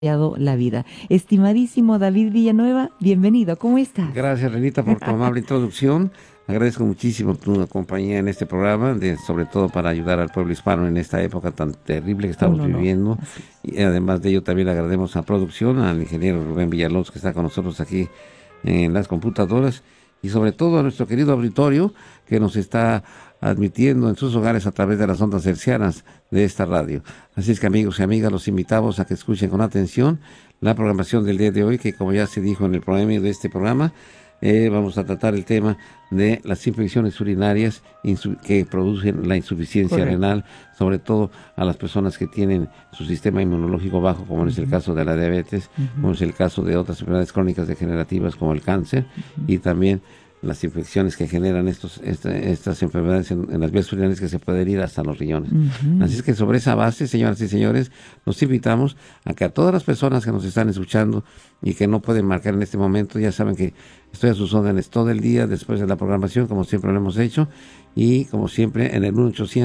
cambiado la vida. Estimadísimo David Villanueva, bienvenido, ¿cómo estás? Gracias, Renita, por tu amable introducción. Agradezco muchísimo tu compañía en este programa, sobre todo para ayudar al pueblo hispano en esta época tan terrible que estamos Un honor. viviendo. Así es. Y además de ello, también agradecemos a producción, al ingeniero Rubén Villalobos, que está con nosotros aquí en las computadoras, y sobre todo a nuestro querido auditorio, que nos está admitiendo en sus hogares a través de las ondas hercianas de esta radio. Así es que, amigos y amigas, los invitamos a que escuchen con atención la programación del día de hoy, que como ya se dijo en el programa de este programa, vamos a tratar el tema de las infecciones urinarias que producen la insuficiencia Correcto. renal, sobre todo a las personas que tienen su sistema inmunológico bajo, como es el caso de la diabetes, como es el caso de otras enfermedades crónicas degenerativas como el cáncer, y también las infecciones que generan estas enfermedades en las vías urinarias, que se pueden ir hasta los riñones. Así es que sobre esa base, señoras y señores, los invitamos a que a todas las personas que nos están escuchando y que no pueden marcar en este momento, ya saben que estoy a sus órdenes todo el día después de la programación, como siempre lo hemos hecho, y como siempre en el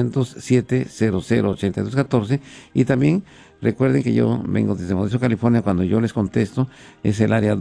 1-800-700-8214, y también recuerden que yo vengo desde Modesto, California. Cuando yo les contesto es el área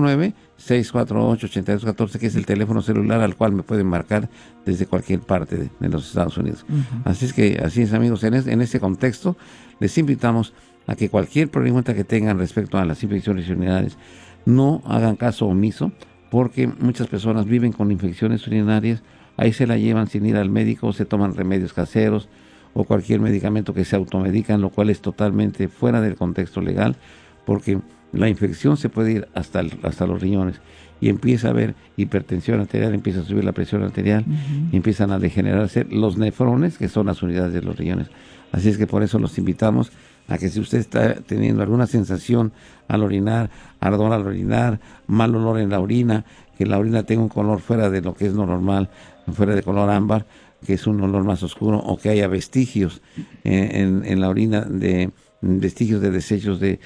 209-648-8214, que es el teléfono celular al cual me pueden marcar desde cualquier parte de los Estados Unidos. Así es, amigos, en este contexto les invitamos a que cualquier pregunta que tengan respecto a las infecciones urinarias no hagan caso omiso, porque muchas personas viven con infecciones urinarias, ahí se la llevan sin ir al médico, se toman remedios caseros o cualquier medicamento que se automedican, lo cual es totalmente fuera del contexto legal, porque la infección se puede ir hasta los riñones y empieza a haber hipertensión arterial, empieza a subir la presión arterial, y empiezan a degenerarse los nefrones, que son las unidades de los riñones. Así es que por eso los invitamos a que, si usted está teniendo alguna sensación al orinar, ardor al orinar, mal olor en la orina, que la orina tenga un color fuera de lo que es lo normal, fuera de color ámbar, que es un olor más oscuro, o que haya vestigios en la orina, de vestigios de desechos de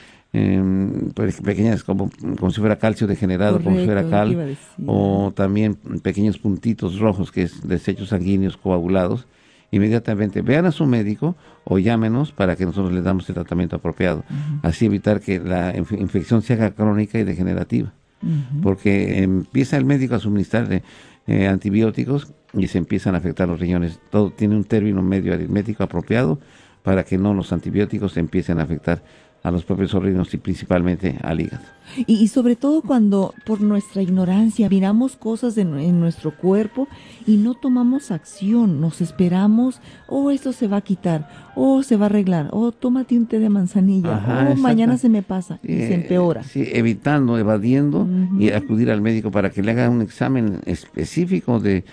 pequeñas, como si fuera calcio degenerado, como si fuera Correcto, iba a cal, decir. o también pequeños puntitos rojos, que es desechos sanguíneos coagulados. Inmediatamente vean a su médico o llámenos para que nosotros les damos el tratamiento apropiado. Así evitar que la infección se haga crónica y degenerativa. Porque empieza el médico a suministrar antibióticos y se empiezan a afectar los riñones. Todo tiene un término medio aritmético apropiado para que no los antibióticos empiecen a afectar a los propios órganos y principalmente al hígado. Y sobre todo cuando por nuestra ignorancia miramos cosas en nuestro cuerpo y no tomamos acción, nos esperamos, esto se va a quitar, se va a arreglar, tómate un té de manzanilla, Ajá, mañana exacto. se me pasa y se empeora. Sí, evitando, evadiendo y acudir al médico para que le haga un examen específico de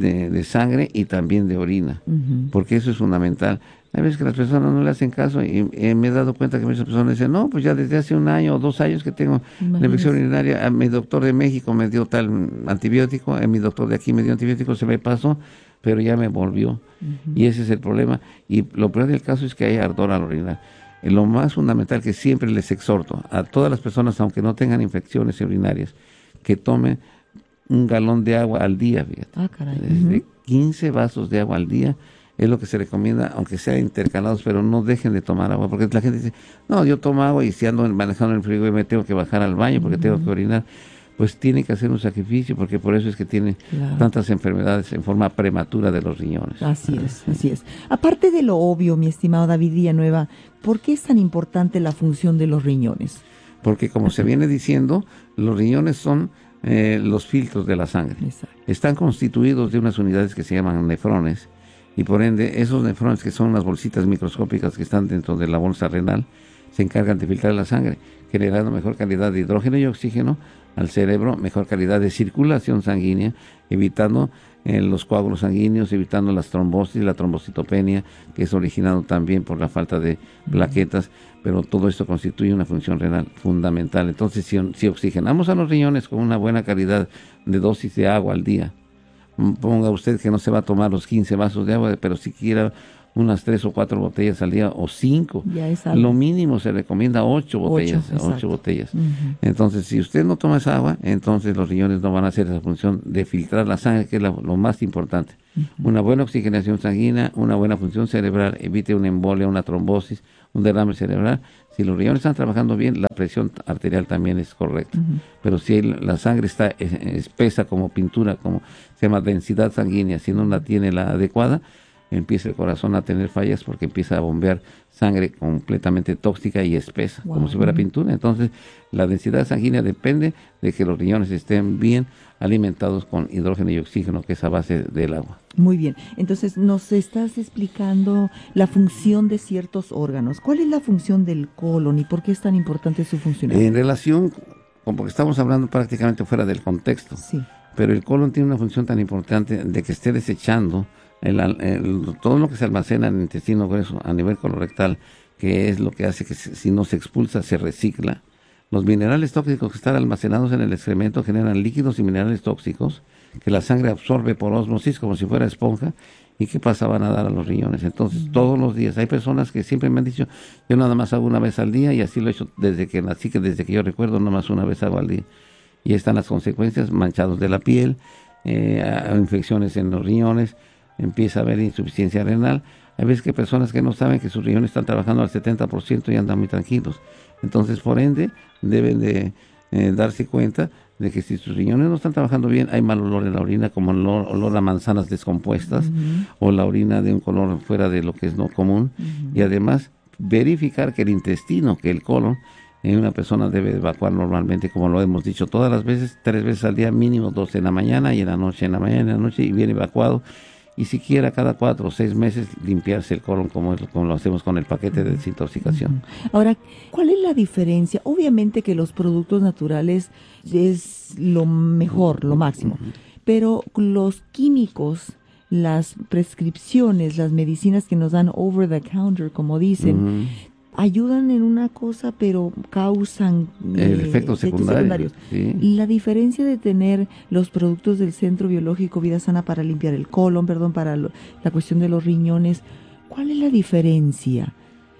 sangre y también de orina, porque eso es fundamental. Hay veces que las personas no le hacen caso y me he dado cuenta que muchas personas dicen, no, pues ya desde hace 1 año o 2 años que tengo la infección urinaria, mi doctor de México me dio tal antibiótico, mi doctor de aquí me dio antibiótico, se me pasó, pero ya me volvió. Y ese es el problema. Y lo peor del caso es que hay ardor al orinar. Lo más fundamental que siempre les exhorto a todas las personas, aunque no tengan infecciones urinarias, que tomen 1 galón de agua al día, fíjate. Ah, caray. Desde 15 vasos de agua al día es lo que se recomienda, aunque sea intercalados, pero no dejen de tomar agua, porque la gente dice, no, yo tomo agua y si ando manejando en el frigo y me tengo que bajar al baño porque tengo que orinar. Pues tiene que hacer un sacrificio, porque por eso es que tiene tantas enfermedades en forma prematura de los riñones. Así es, así es. Aparte de lo obvio, mi estimado David Villanueva, ¿por qué es tan importante la función de los riñones? Porque, como se viene diciendo, los riñones son los filtros de la sangre. Exacto. Están constituidos de unas unidades que se llaman nefrones, y por ende esos nefrones, que son unas bolsitas microscópicas que están dentro de la bolsa renal, se encargan de filtrar la sangre, generando mejor calidad de hidrógeno y oxígeno al cerebro, mejor calidad de circulación sanguínea, evitando los coágulos sanguíneos, evitando las trombosis, la trombocitopenia, que es originado también por la falta de plaquetas, pero todo esto constituye una función renal fundamental. Entonces, si oxigenamos a los riñones con una buena calidad de dosis de agua al día, ponga usted que no se va a tomar los 15 vasos de agua, pero siquiera unas 3 o 4 botellas al día, o 5. Ya es algo. Lo mínimo se recomienda 8 botellas. 8 botellas. Entonces, si usted no toma esa agua, entonces los riñones no van a hacer esa función de filtrar la sangre, que es lo más importante. Una buena oxigenación sanguínea, una buena función cerebral, evite una embolia, una trombosis un derrame cerebral. Si los riñones están trabajando bien, la presión arterial también es correcta. Pero si la sangre está espesa como pintura, como se llama densidad sanguínea, si no la tiene la adecuada, empieza el corazón a tener fallas porque empieza a bombear sangre completamente tóxica y espesa, como si fuera pintura. Entonces, la densidad sanguínea depende de que los riñones estén bien alimentados con hidrógeno y oxígeno, que es a base del agua. Muy bien. Entonces, nos estás explicando la función de ciertos órganos. ¿Cuál es la función del colon y por qué es tan importante su funcionamiento? En relación con, porque estamos hablando prácticamente fuera del contexto, Sí. pero el colon tiene una función tan importante de que esté desechando todo lo que se almacena en el intestino grueso a nivel colorectal, que es lo que hace que si no se expulsa, se recicla. Los minerales tóxicos que están almacenados en el excremento generan líquidos y minerales tóxicos que la sangre absorbe por ósmosis como si fuera esponja y que pasa van a dar a los riñones. Entonces, todos los días, hay personas que siempre me han dicho, yo nada más hago una vez al día y así lo he hecho desde que nací, que desde que yo recuerdo, nada más una vez hago al día. Y están las consecuencias, manchados de la piel, infecciones en los riñones, empieza a haber insuficiencia renal. Hay veces que personas que no saben que sus riñones están trabajando al 70% y andan muy tranquilos. Entonces, por ende, deben de darse cuenta de que si sus riñones no están trabajando bien, hay mal olor en la orina, como el olor a manzanas descompuestas, o la orina de un color fuera de lo que es no común. Y además, verificar que el intestino, que el colon, una persona debe evacuar normalmente, como lo hemos dicho todas las veces, 3 veces al día, mínimo 2 en la mañana y en la noche, en la mañana y en la noche, y bien evacuado. Y siquiera cada 4 o 6 meses limpiarse el colon como lo hacemos con el paquete de desintoxicación. Ahora, ¿cuál es la diferencia? Obviamente que los productos naturales es lo mejor, lo máximo, pero los químicos, las prescripciones, las medicinas que nos dan over the counter, como dicen, ayudan en una cosa, pero causan efectos secundarios. Sí. La diferencia de tener los productos del Centro Biológico Vida Sana para limpiar el colon, para la cuestión de los riñones, ¿cuál es la diferencia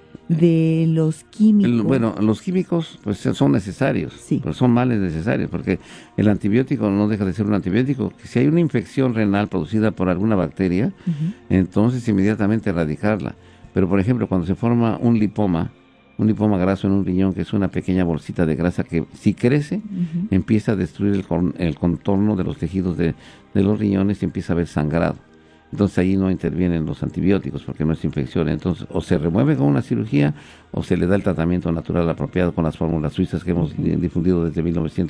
de los químicos? Bueno, los químicos pues son necesarios, sí, pues son males necesarios, porque el antibiótico no deja de ser un antibiótico. Si hay una infección renal producida por alguna bacteria, entonces inmediatamente erradicarla. Pero, por ejemplo, cuando se forma un lipoma graso en un riñón, que es una pequeña bolsita de grasa que si crece, empieza a destruir el contorno de los tejidos de los riñones y empieza a haber sangrado. Entonces ahí no intervienen los antibióticos porque no es infección. Entonces o se remueve con una cirugía o se le da el tratamiento natural apropiado con las fórmulas suizas que hemos difundido desde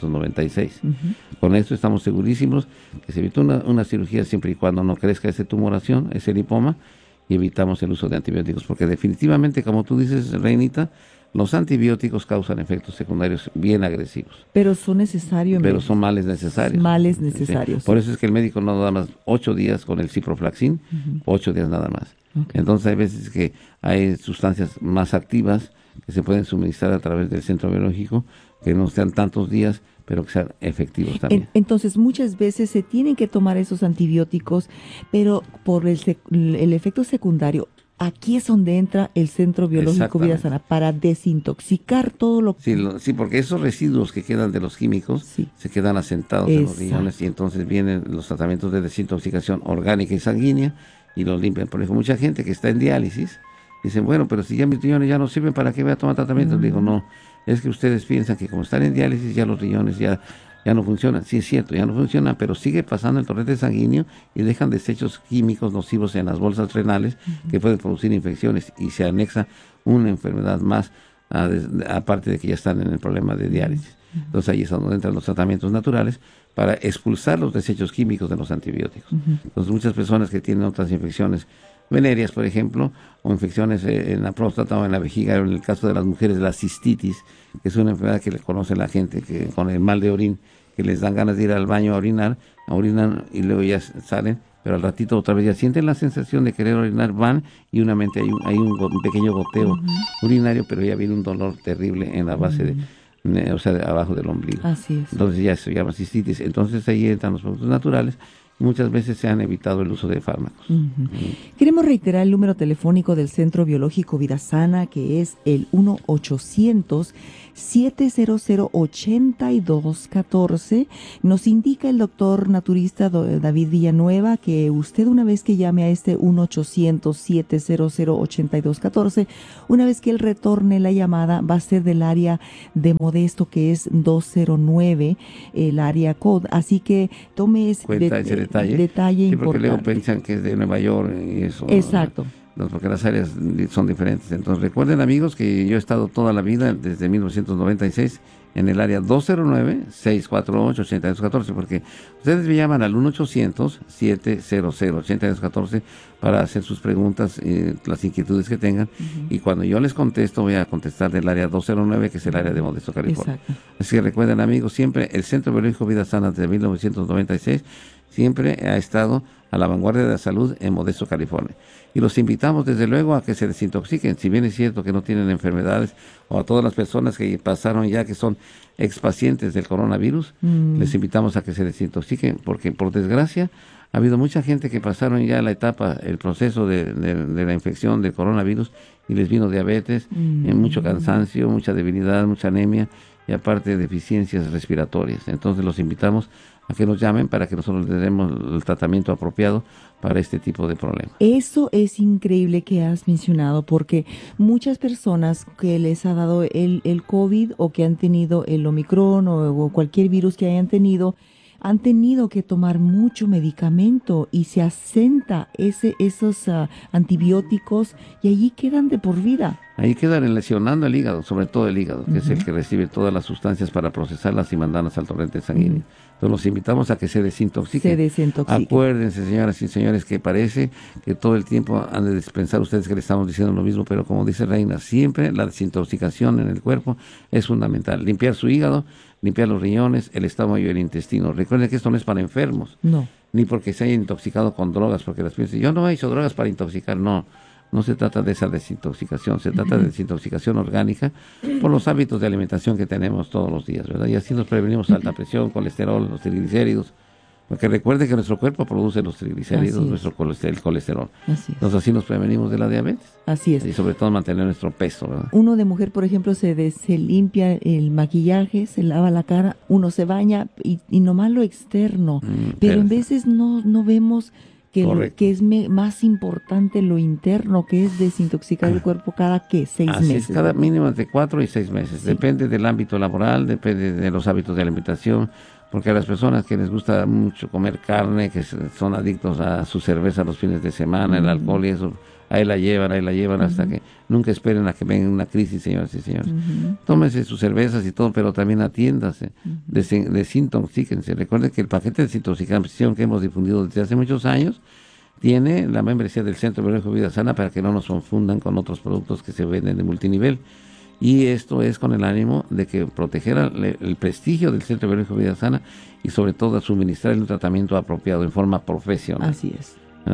1996. Con esto estamos segurísimos que se evita una cirugía siempre y cuando no crezca esa tumoración, ese lipoma, y evitamos el uso de antibióticos, porque definitivamente, como tú dices, Reinita, los antibióticos causan efectos secundarios bien agresivos. Pero son necesarios. Pero son males necesarios. Males necesarios. Sí. Por eso es que el médico no da más 8 días con el ciprofloxacin, 8 días nada más. Okay. Entonces hay veces que hay sustancias más activas que se pueden suministrar a través del centro biológico, que no sean tantos días, pero que sean efectivos también. Entonces, muchas veces se tienen que tomar esos antibióticos, pero por el efecto secundario, aquí es donde entra el Centro Biológico Vida Sana, para desintoxicar todo lo que... Sí, porque esos residuos que quedan de los químicos se quedan asentados en los riñones, y entonces vienen los tratamientos de desintoxicación orgánica y sanguínea y los limpian. Por ejemplo, mucha gente que está en diálisis, dicen, bueno, pero si ya mis riñones ya no sirven, ¿para qué voy a tomar tratamiento? Digo, no, es que ustedes piensan que como están en diálisis ya los riñones ya no funcionan. Sí, es cierto, ya no funcionan, pero sigue pasando el torrente sanguíneo y dejan desechos químicos nocivos en las bolsas renales que pueden producir infecciones, y se anexa una enfermedad más, aparte de que ya están en el problema de diálisis. Entonces ahí es donde entran los tratamientos naturales para expulsar los desechos químicos de los antibióticos. Entonces muchas personas que tienen otras infecciones venéreas, por ejemplo, o infecciones en la próstata o en la vejiga, en el caso de las mujeres, la cistitis, que es una enfermedad que le conoce la gente, que con el mal de orín, que les dan ganas de ir al baño a orinar, orinan y luego ya salen, pero al ratito otra vez ya sienten la sensación de querer orinar, van y unamente hay un pequeño goteo urinario, pero ya viene un dolor terrible en la base o sea, abajo del ombligo. Así es. Entonces ya se llama cistitis. Entonces ahí entran los productos naturales Muchas veces se han evitado el uso de fármacos. Queremos reiterar el número telefónico del Centro Biológico Vida Sana, que es el 1-800-700-8214. Nos indica el doctor naturista David Villanueva que usted, una vez que llame a este 1-800-700-8214, una vez que él retorne la llamada, va a ser del área de Modesto, que es 209, el área code. Así que tome ese detalle sí, porque luego importante. piensan que es de Nueva York y eso. Exacto. No, porque las áreas son diferentes. Entonces recuerden, amigos, que yo he estado toda la vida, desde 1996, en el área 209-648-8214, porque ustedes me llaman al 1-800-700-8214 para hacer sus preguntas, las inquietudes que tengan, y cuando yo les contesto, voy a contestar del área 209, que es el área de Modesto, California. Exacto. Así que recuerden, amigos, siempre el Centro Biológico Vida Sana desde 1996 siempre ha estado a la vanguardia de la salud en Modesto, California. Y los invitamos desde luego a que se desintoxiquen, si bien es cierto que no tienen enfermedades, o a todas las personas que pasaron ya, que son expacientes del coronavirus, les invitamos a que se desintoxiquen, porque por desgracia ha habido mucha gente que pasaron ya la etapa, el proceso de la infección del coronavirus, y les vino diabetes, mucho cansancio, mucha debilidad, mucha anemia, y aparte deficiencias respiratorias. Entonces los invitamos a que nos llamen para que nosotros les demos el tratamiento apropiado para este tipo de problemas. Eso es increíble que has mencionado, porque muchas personas que les ha dado el COVID, o que han tenido el Omicron o cualquier virus que hayan tenido, han tenido que tomar mucho medicamento y se asenta esos antibióticos, y allí quedan de por vida. Ahí quedan lesionando el hígado, sobre todo el hígado, que es el que recibe todas las sustancias para procesarlas y mandarlas al torrente sanguíneo. Entonces los invitamos a que se desintoxiquen. Acuérdense, señoras y señores, que parece que todo el tiempo han de pensar ustedes que le estamos diciendo lo mismo, pero como dice Reina, siempre la desintoxicación en el cuerpo es fundamental. Limpiar su hígado, limpiar los riñones, el estómago y el intestino. Recuerden que esto no es para enfermos, ni porque se haya intoxicado con drogas, porque las personas dicen, yo no he hecho drogas para intoxicar. No se trata de esa desintoxicación, se trata de desintoxicación orgánica por los hábitos de alimentación que tenemos todos los días, ¿verdad? Y así nos prevenimos alta presión, colesterol, los triglicéridos, porque recuerde que nuestro cuerpo produce los triglicéridos, nuestro colesterol. Entonces así nos prevenimos de la diabetes. Así es. Y sobre todo mantener nuestro peso, ¿verdad? Uno de mujer, por ejemplo, se limpia el maquillaje, se lava la cara, uno se baña y nomás lo externo, pero en veces no vemos que es más importante lo interno, que es desintoxicar el cuerpo cada 6 meses. Es, cada mínimo entre 4 y 6 meses. Sí. Depende del ámbito laboral, depende de los hábitos de alimentación, porque a las personas que les gusta mucho comer carne, que son adictos a su cerveza los fines de semana, el alcohol y eso, ahí la llevan hasta que nunca esperen a que venga una crisis, señoras y señores. Tómense sus cervezas y todo, pero también atiéndase, desintoxíquense. Recuerden que el paquete de desintoxicación que hemos difundido desde hace muchos años tiene la membresía del Centro Biológico Vida Sana para que no nos confundan con otros productos que se venden de multinivel. Y esto es con el ánimo de que proteger el prestigio del Centro Biológico Vida Sana y sobre todo suministrar un tratamiento apropiado en forma profesional. Así es.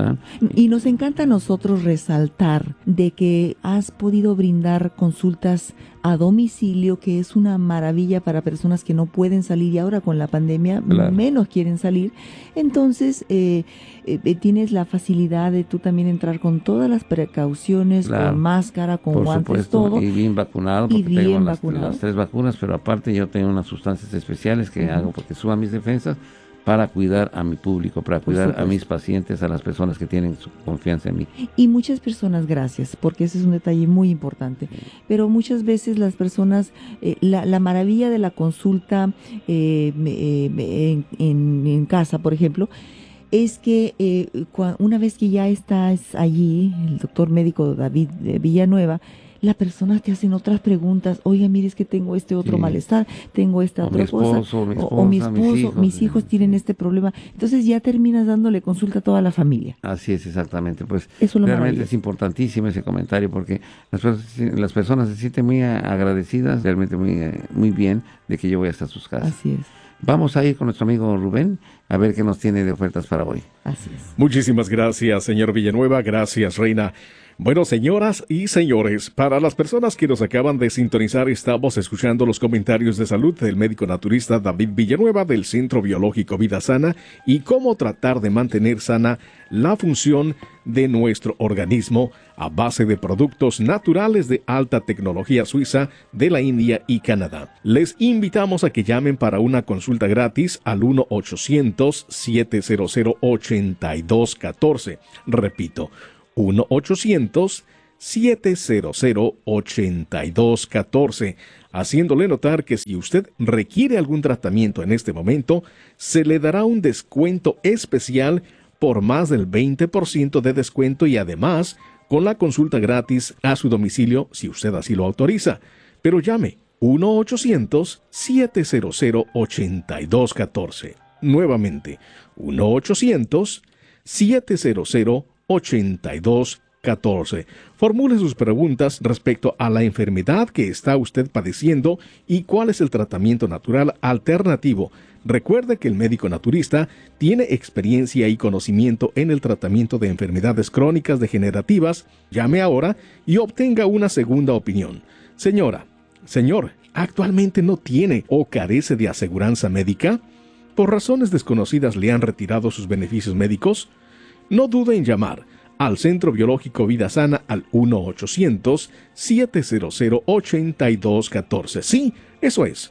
Y nos encanta a nosotros resaltar de que has podido brindar consultas a domicilio, que es una maravilla para personas que no pueden salir, y ahora con la pandemia menos quieren salir. Entonces tienes la facilidad de tú también entrar con todas las precauciones, con máscara, con guantes, supuesto, todo. Y bien vacunado, porque tengo las 3 vacunas, pero aparte yo tengo unas sustancias especiales que hago porque suban mis defensas, para cuidar a mi público, para cuidar a mis pacientes, a las personas que tienen su confianza en mí. Y muchas personas, gracias, porque ese es un detalle muy importante, pero muchas veces las personas, la maravilla de la consulta en casa, por ejemplo, es que una vez que ya estás allí, el doctor médico David Villanueva, la persona te hacen otras preguntas. Oiga, mire, es que tengo este otro malestar, tengo esta otra cosa. O mi esposo, mis hijos tienen este problema. Entonces ya terminas dándole consulta a toda la familia. Así es, exactamente. Pues eso realmente es importantísimo ese comentario, porque las personas se sienten muy agradecidas, realmente muy bien, de que yo voy hasta sus casas. Así es. Vamos a ir con nuestro amigo Rubén, a ver qué nos tiene de ofertas para hoy. Así es. Muchísimas gracias, señor Villanueva. Gracias, Reina. Bueno, señoras y señores, para las personas que nos acaban de sintonizar, estamos escuchando los comentarios de salud del médico naturista David Villanueva del Centro Biológico Vida Sana y cómo tratar de mantener sana la función de nuestro organismo a base de productos naturales de alta tecnología suiza de la India y Canadá. Les invitamos a que llamen para una consulta gratis al 1-800-700-8214. Repito, 1-800-700-8214, haciéndole notar que si usted requiere algún tratamiento en este momento, se le dará un descuento especial por más del 20% de descuento y además con la consulta gratis a su domicilio si usted así lo autoriza. Pero llame 1-800-700-8214. Nuevamente, 1-800-700-8214. Formule sus preguntas respecto a la enfermedad que está usted padeciendo y cuál es el tratamiento natural alternativo. Recuerde que el médico naturista tiene experiencia y conocimiento en el tratamiento de enfermedades crónicas degenerativas. Llame ahora y obtenga una segunda opinión. Señora, señor, ¿actualmente no tiene o carece de aseguranza médica? ¿Por razones desconocidas le han retirado sus beneficios médicos? No dude en llamar al Centro Biológico Vida Sana al 1-800-700-8214. Sí, eso es,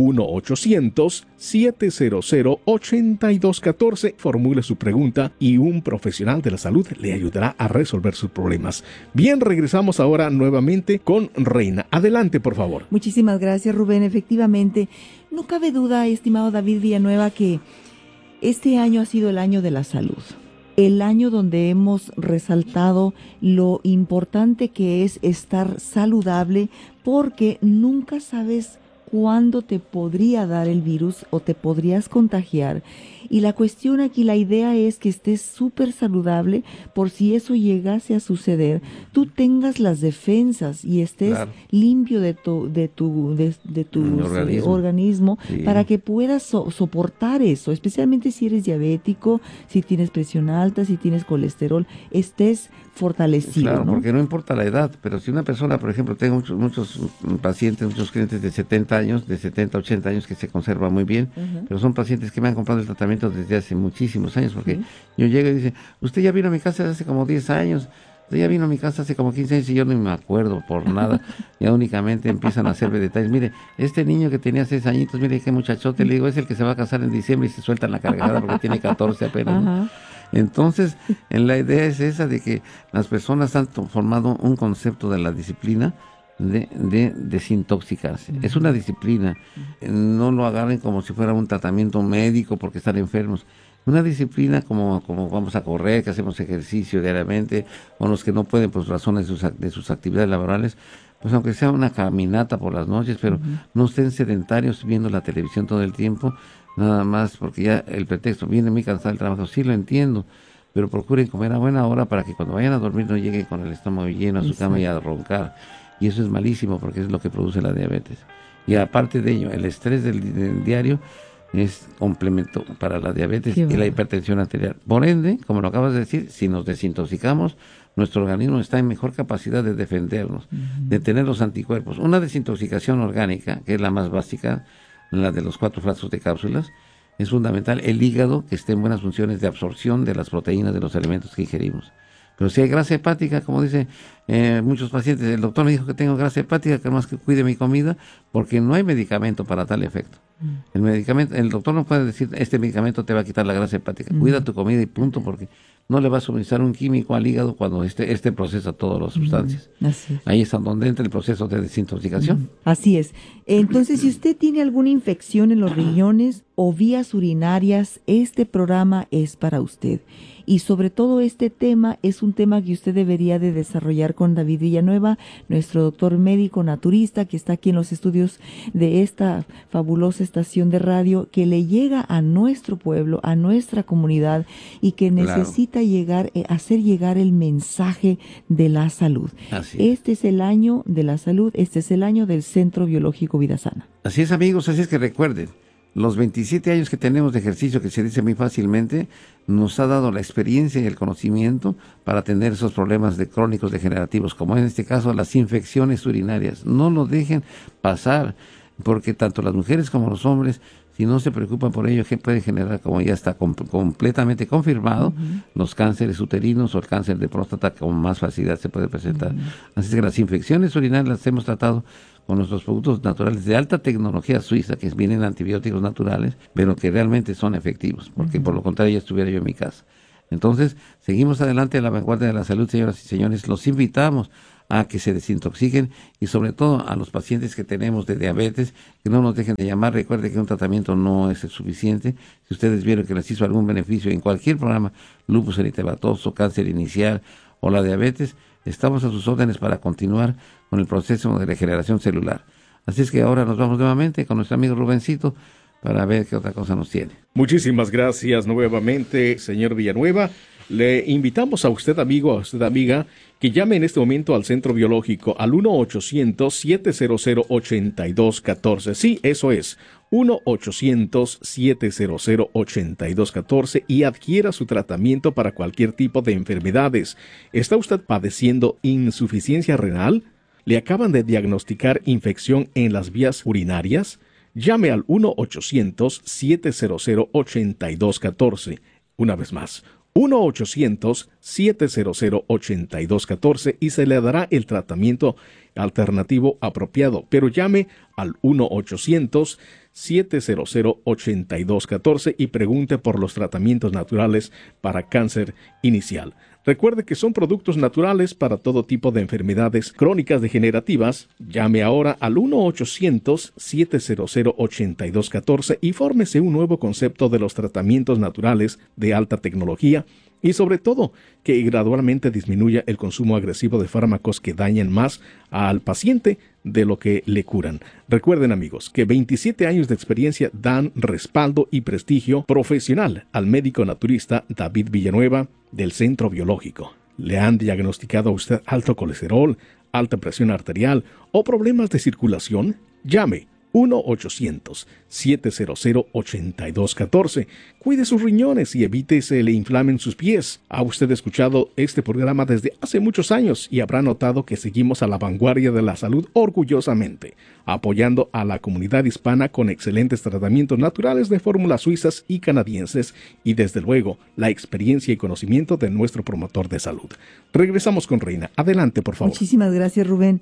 1-800-700-8214. Formule su pregunta y un profesional de la salud le ayudará a resolver sus problemas. Bien, regresamos ahora nuevamente con Reina. Adelante, por favor. Muchísimas gracias, Rubén. Efectivamente, no cabe duda, estimado David Villanueva, que este año ha sido el año de la salud. El año donde hemos resaltado lo importante que es estar saludable, porque nunca sabes cuándo te podría dar el virus o te podrías contagiar. Y la cuestión aquí, la idea es que estés súper saludable por si eso llegase a suceder, tú tengas las defensas y estés limpio de tu organismo sí, para que puedas soportar eso, especialmente si eres diabético, si tienes presión alta, si tienes colesterol, estés fortalecido. Claro, ¿no? Porque no importa la edad, pero si una persona, por ejemplo, tengo muchos pacientes, muchos clientes de 70 años, de 70, 80 años que se conservan muy bien, pero son pacientes que me han comprado el tratamiento desde hace muchísimos años, porque yo llego y dice, usted ya vino a mi casa hace como 10 años, usted ya vino a mi casa hace como 15 años y yo no me acuerdo por nada, ya únicamente empiezan a hacerme detalles, mire, este niño que tenía 6 añitos, mire qué muchachote, le digo, es el que se va a casar en diciembre y se suelta en la carcajada porque tiene 14 apenas, ¿no? Entonces, la idea es esa de que las personas han formado un concepto de la disciplina de desintoxicarse. Es una disciplina. No lo agarren como si fuera un tratamiento médico porque están enfermos. Una disciplina como vamos a correr, que hacemos ejercicio diariamente, o los que no pueden por razones de sus actividades laborales, pues aunque sea una caminata por las noches, pero no estén sedentarios viendo la televisión todo el tiempo, nada más porque ya el pretexto, viene muy cansado del trabajo, sí lo entiendo, pero procuren comer a buena hora para que cuando vayan a dormir no lleguen con el estómago lleno a su cama y a roncar. Y eso es malísimo porque es lo que produce la diabetes. Y aparte de ello, el estrés del diario es complemento para la diabetes y la hipertensión arterial. Por ende, como lo acabas de decir, si nos desintoxicamos, nuestro organismo está en mejor capacidad de defendernos, de tener los anticuerpos. Una desintoxicación orgánica, que es la más básica, la de los 4 frascos de cápsulas, es fundamental. El hígado, que esté en buenas funciones de absorción de las proteínas de los alimentos que ingerimos. Pero si hay grasa hepática, como dice muchos pacientes, el doctor me dijo que tengo grasa hepática, que más que cuide mi comida, porque no hay medicamento para tal efecto. El doctor no puede decir, este medicamento te va a quitar la grasa hepática. Cuida tu comida y punto, porque no le va a suministrar un químico al hígado cuando este procesa todas las sustancias. Ahí es donde entra el proceso de desintoxicación. Así es. Entonces, si usted tiene alguna infección en los riñones o vías urinarias, este programa es para usted. Y sobre todo este tema es un tema que usted debería de desarrollar con David Villanueva, nuestro doctor médico naturista que está aquí en los estudios de esta fabulosa estación de radio que le llega a nuestro pueblo, a nuestra comunidad y que necesita hacer llegar el mensaje de la salud. Este es el año de la salud, este es el año del Centro Biológico Vida Sana. Así es, amigos, así es que recuerden, los 27 años que tenemos de ejercicio, que se dice muy fácilmente, nos ha dado la experiencia y el conocimiento para atender esos problemas crónicos degenerativos, como en este caso las infecciones urinarias. No lo dejen pasar, porque tanto las mujeres como los hombres, si no se preocupan por ello, que puede generar, como ya está completamente confirmado, los cánceres uterinos o el cáncer de próstata con más facilidad se puede presentar. Así que las infecciones urinarias las hemos tratado con nuestros productos naturales de alta tecnología suiza, que vienen antibióticos naturales, pero que realmente son efectivos, porque por lo contrario ya estuviera yo en mi casa. Entonces, seguimos adelante a la vanguardia de la salud, señoras y señores. Los invitamos a que se desintoxiquen y sobre todo a los pacientes que tenemos de diabetes, que no nos dejen de llamar. Recuerde que un tratamiento no es suficiente. Si ustedes vieron que les hizo algún beneficio en cualquier programa, lupus eritematoso, cáncer inicial o la diabetes, estamos a sus órdenes para continuar con el proceso de regeneración celular. Así es que ahora nos vamos nuevamente con nuestro amigo Rubencito para ver qué otra cosa nos tiene. Muchísimas gracias nuevamente, señor Villanueva. Le invitamos a usted, amigo, a usted, amiga, que llame en este momento al Centro Biológico al 1-800-700-8214. Sí, eso es, 1-800-700-8214 y adquiera su tratamiento para cualquier tipo de enfermedades. ¿Está usted padeciendo insuficiencia renal? ¿Le acaban de diagnosticar infección en las vías urinarias? Llame al 1-800-700-8214. Una vez más, 1-800-700-8214 y se le dará el tratamiento alternativo apropiado. Pero llame al 1-800-700-8214 y pregunte por los tratamientos naturales para cáncer inicial. Recuerde que son productos naturales para todo tipo de enfermedades crónicas degenerativas. Llame ahora al 1-800-700-8214 y fórmese un nuevo concepto de los tratamientos naturales de alta tecnología y sobre todo que gradualmente disminuya el consumo agresivo de fármacos que dañan más al paciente de lo que le curan. Recuerden, amigos, que 27 años de experiencia dan respaldo y prestigio profesional al médico naturista David Villanueva del Centro Biológico. ¿Le han diagnosticado a usted alto colesterol, alta presión arterial o problemas de circulación? Llame 1-800-700-8214. Cuide sus riñones y evite se le inflamen sus pies. Ha usted escuchado este programa desde hace muchos años y habrá notado que seguimos a la vanguardia de la salud orgullosamente, apoyando a la comunidad hispana con excelentes tratamientos naturales de fórmulas suizas y canadienses y desde luego la experiencia y conocimiento de nuestro promotor de salud. Regresamos con Reina. Adelante, por favor. Muchísimas gracias, Rubén.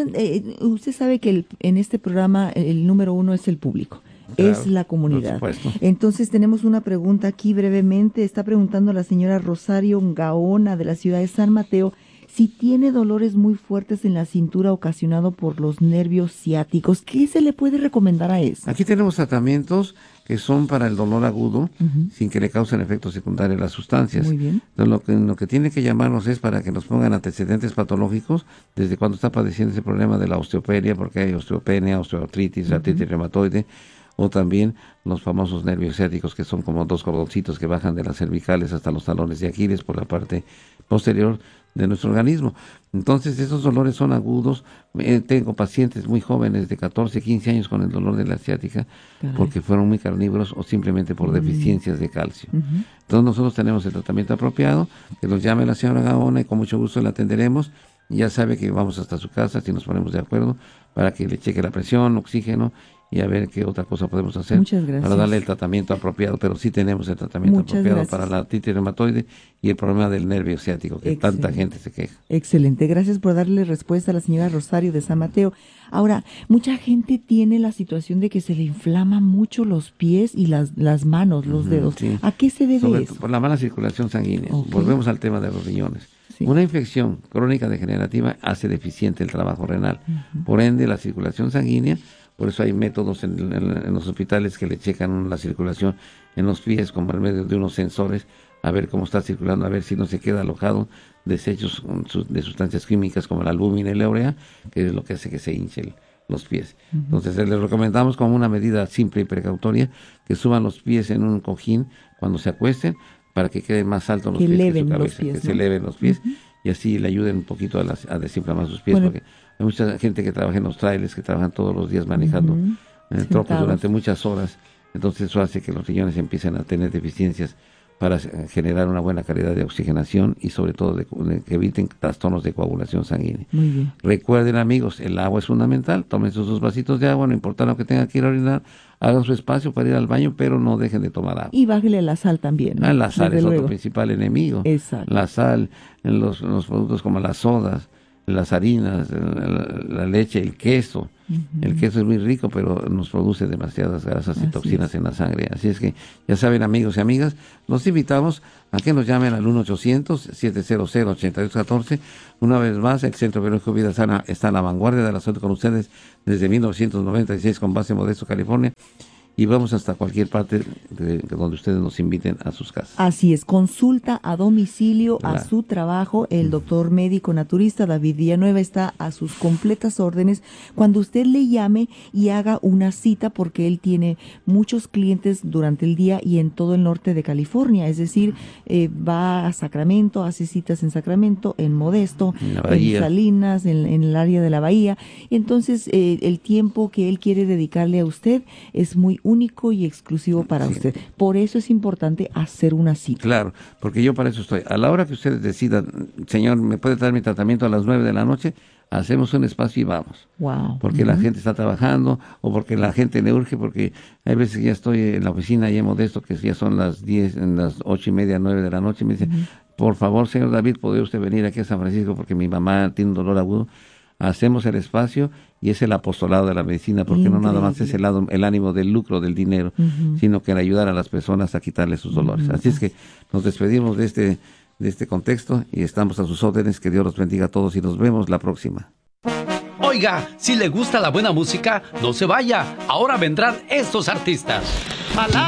Usted sabe que en este programa el número uno es el público. Claro, es la comunidad. Entonces tenemos una pregunta aquí brevemente. Está preguntando la señora Rosario Gaona de la ciudad de San Mateo si tiene dolores muy fuertes en la cintura ocasionado por los nervios ciáticos. ¿Qué se le puede recomendar a eso? Aquí tenemos tratamientos que son para el dolor agudo, sin que le causen efectos secundarios las sustancias. Muy bien. Entonces, lo que tiene que llamarnos es para que nos pongan antecedentes patológicos desde cuando está padeciendo ese problema de la osteopenia, porque hay osteopenia, osteoartritis, artritis reumatoide, o también los famosos nervios ciáticos, que son como dos cordoncitos que bajan de las cervicales hasta los talones de Aquiles por la parte posterior de nuestro organismo. Entonces, esos dolores son agudos. Tengo pacientes muy jóvenes de 14, 15 años con el dolor de la ciática, porque fueron muy carnívoros o simplemente por deficiencias de calcio. Entonces, nosotros tenemos el tratamiento apropiado, que nos llame la señora Gaona y con mucho gusto la atenderemos. Ya sabe que vamos hasta su casa, si nos ponemos de acuerdo, para que le cheque la presión, oxígeno, y a ver qué otra cosa podemos hacer para darle el tratamiento apropiado. Pero sí tenemos el tratamiento apropiado para la artritis reumatoide y el problema del nervio ciático, que tanta gente se queja. Excelente, gracias por darle respuesta a la señora Rosario de San Mateo. Ahora, mucha gente tiene la situación de que se le inflaman mucho los pies y las manos, los dedos. Sí. ¿A qué se debe eso? Por la mala circulación sanguínea. Volvemos al tema de los riñones. Sí. Una infección crónica degenerativa hace deficiente el trabajo renal. Por ende, la circulación sanguínea. Por eso hay métodos en los hospitales que le checan la circulación en los pies, como en medio de unos sensores, a ver cómo está circulando, a ver si no se queda alojado desechos de sustancias químicas como la albúmina y la urea, que es lo que hace que se hinchen los pies. Entonces les recomendamos como una medida simple y precautoria que suban los pies en un cojín cuando se acuesten para que queden más altos los pies que su cabeza, que se eleven los pies y así le ayuden un poquito a desinflamar sus pies, porque hay mucha gente que trabaja en los trailers, que trabajan todos los días manejando trocos durante muchas horas. Entonces eso hace que los riñones empiecen a tener deficiencias para generar una buena calidad de oxigenación y sobre todo que eviten trastornos de coagulación sanguínea. Muy bien. Recuerden, amigos, el agua es fundamental. Tomen sus vasitos de agua, no importa lo que tengan que ir a orinar, hagan su espacio para ir al baño, pero no dejen de tomar agua. Y bájele la sal también, ¿no? La sal Desde es luego. otro principal enemigo. Exacto. La sal en los productos como las sodas, las harinas, la leche, el queso. El queso es muy rico, pero nos produce demasiadas grasas y toxinas en la sangre. Así es que, ya saben, amigos y amigas, los invitamos a que nos llamen al 1-800-700-8214. Una vez más, el Centro Biológico Vida Sana está a la vanguardia de la salud con ustedes desde 1996 con base en Modesto, California. Y vamos hasta cualquier parte donde ustedes nos inviten a sus casas. Así es, consulta a domicilio, Claro. a su trabajo. El doctor médico naturista David Villanueva está a sus completas órdenes cuando usted le llame y haga una cita, porque él tiene muchos clientes durante el día y en todo el norte de California. Es decir, va a Sacramento, hace citas en Sacramento, en Modesto, En la en Bahía. Salinas, en el área de la Bahía. Entonces, el tiempo que él quiere dedicarle a usted es muy único y exclusivo para usted. Por eso es importante hacer una cita. Claro, porque yo para eso estoy. A la hora que ustedes decidan, señor, ¿me puede dar mi tratamiento a las 9 de la noche? Hacemos un espacio y vamos. Wow. Porque la gente está trabajando o porque la gente le urge, porque hay veces que ya estoy en la oficina y en Modesto, que ya son las 10, en las 8:30, 9 de la noche, y me dice, por favor, señor David, ¿podría usted venir aquí a San Francisco porque mi mamá tiene un dolor agudo? Hacemos el espacio y es el apostolado de la medicina, porque no nada más es el ánimo del lucro, del dinero, sino que el ayudar a las personas a quitarles sus dolores. Así es que nos despedimos de este contexto y estamos a sus órdenes. Que Dios los bendiga a todos y nos vemos la próxima. Oiga, si le gusta la buena música, no se vaya. Ahora vendrán estos artistas.